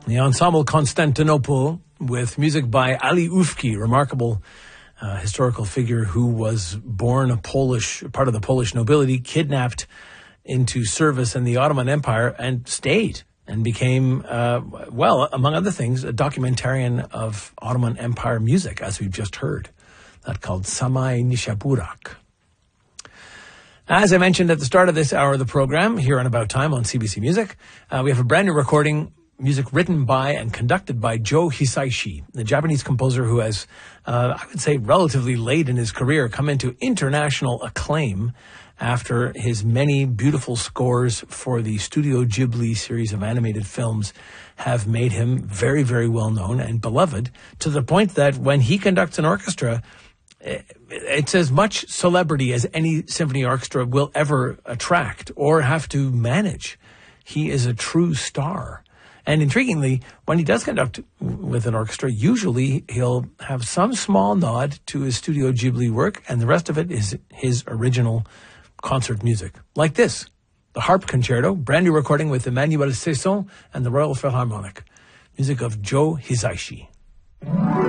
The ensemble Constantinople, with music by Ali Ufki, remarkable historical figure who was born part of the Polish nobility, kidnapped into service in the Ottoman Empire and stayed and became, among other things, a documentarian of Ottoman Empire music, as we've just heard. That called Samay Nishapurak. As I mentioned at the start of this hour of the program, here on About Time on CBC Music, we have a brand new recording, music written by and conducted by Joe Hisaishi, the Japanese composer who has, I would say, relatively late in his career, come into international acclaim after his many beautiful scores for the Studio Ghibli series of animated films have made him very, very well known and beloved, to the point that when he conducts an orchestra, it's as much celebrity as any symphony orchestra will ever attract or have to manage. He is a true star. And intriguingly, when he does conduct with an orchestra, usually he'll have some small nod to his Studio Ghibli work, and the rest of it is his original concert music. Like this, the Harp Concerto, brand new recording with Emmanuel Cesson and the Royal Philharmonic. Music of Joe Hisaishi.